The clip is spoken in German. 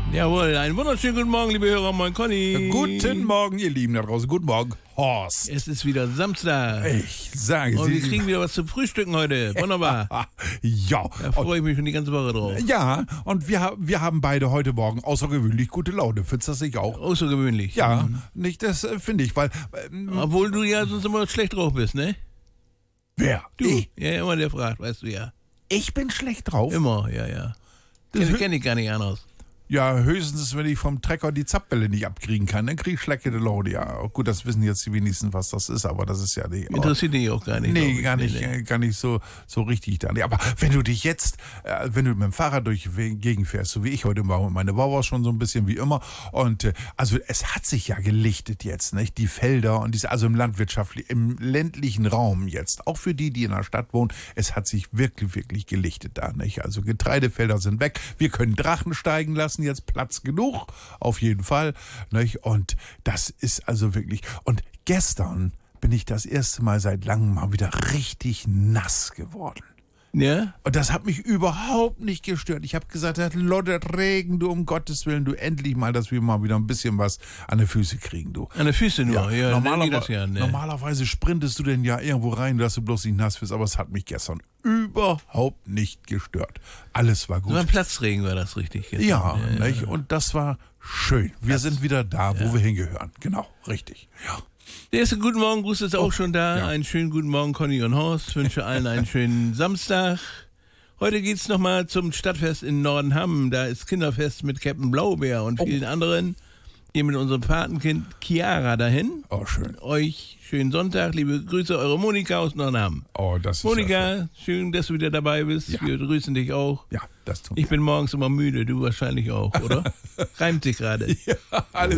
Jawohl, einen wunderschönen guten Morgen, liebe Hörer, moin Conny. Guten Morgen, ihr Lieben da draußen. Guten Morgen, Horst. Es ist wieder Samstag. Ich sage Und wir Sie. kriegen wieder was zum Frühstücken heute. Wunderbar. Ja. Da freue ich mich schon die ganze Woche drauf. Ja, und wir haben beide heute Morgen außergewöhnlich gute Laune. Findest du das nicht auch? Außergewöhnlich. Ja, nicht das finde ich, weil... Obwohl du ja sonst immer schlecht drauf bist, ne? Wer? Du. Ich? Ja, immer der fragt, weißt du ja. Ich bin schlecht drauf? Immer, ja. Das Kenn ich gar nicht anders. Ja, höchstens, wenn ich vom Trecker die Zapfwelle nicht abkriegen kann, dann kriege ich schlechte Laune. Ja, gut, das wissen jetzt die wenigsten, was das ist, aber das ist ja nicht... Interessiert dich auch gar nicht. Nee, gar nicht so richtig da. Nee, aber wenn du dich jetzt, wenn du mit dem Fahrrad durch die Gegend fährst, so wie ich heute Morgen, meine Bau war schon so ein bisschen wie immer und also es hat sich ja gelichtet jetzt, nicht? Die Felder und diese, also im ländlichen Raum jetzt, auch für die in der Stadt wohnen, es hat sich wirklich gelichtet da, nicht? Also Getreidefelder sind weg, wir können Drachen steigen lassen, jetzt Platz genug, auf jeden Fall, nicht? Und das ist also wirklich, und gestern bin ich das erste Mal seit langem mal wieder richtig nass geworden. Ja? Und das hat mich überhaupt nicht gestört. Ich habe gesagt, das lodert Regen, du, um Gottes Willen, du, endlich mal, dass wir mal wieder ein bisschen was an die Füße kriegen, du. An den Füßen nur, ja. Normalerweise sprintest du denn ja irgendwo rein, dass du bloß nicht nass wirst, aber es hat mich gestern überhaupt nicht gestört. Alles war gut. So ein Platzregen war das richtig. Jetzt. Ja, nicht? Und das war schön. Wir sind wieder da, wo wir hingehören. Genau, richtig. Ja. Der erste Guten Morgen Gruß ist auch schon da. Ja. Einen schönen guten Morgen, Conny und Horst. Ich wünsche allen einen schönen Samstag. Heute geht's nochmal zum Stadtfest in Nordenham. Da ist Kinderfest mit Captain Blaubeer und vielen anderen. Gehen mit unserem Patenkind Chiara dahin. Oh, schön. Euch schönen Sonntag. Liebe Grüße, eure Monika aus Nordenham. Oh, das ist Monika, ja schön, dass du wieder dabei bist. Ja. Wir grüßen dich auch. Ja, das tun Ich bin morgens immer müde, du wahrscheinlich auch, oder? Reimt sich gerade. Ja, alles